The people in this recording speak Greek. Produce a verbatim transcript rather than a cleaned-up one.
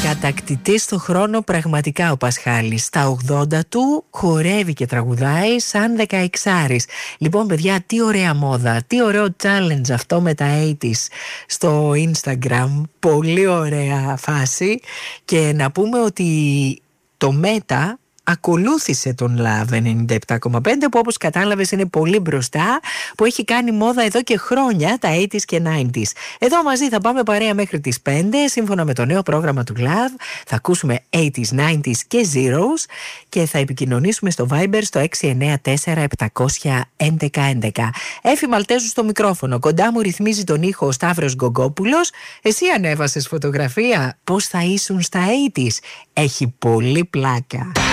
Κατακτητής στο χρόνο πραγματικά ο Πασχάλης. Στα ογδόντα του χορεύει και τραγουδάει σαν δεκαεξάρης. Λοιπόν παιδιά, τι ωραία μόδα, τι ωραίο challenge αυτό με τα ογδόντα στο Instagram. Πολύ ωραία φάση. Και να πούμε ότι το Meta ακολούθησε τον Love ενενήντα επτά κόμμα πέντε που όπως κατάλαβες είναι πολύ μπροστά, που έχει κάνει μόδα εδώ και χρόνια τα ογδόντα και ενενήντα. Εδώ μαζί θα πάμε παρέα μέχρι τις πέντε σύμφωνα με το νέο πρόγραμμα του Love. Θα ακούσουμε ογδόντα, ενενήντα και Zeros και θα επικοινωνήσουμε στο Viber στο έξι εννιά τέσσερα επτά ένα ένα ένα ένα. Έφη Μαλτέζου στο μικρόφωνο, κοντά μου ρυθμίζει τον ήχο ο Σταύρος Γκογκόπουλος. Εσύ ανέβασες φωτογραφία, πώς θα ήσουν στα ογδόντα? Έχει πολύ πλάκα.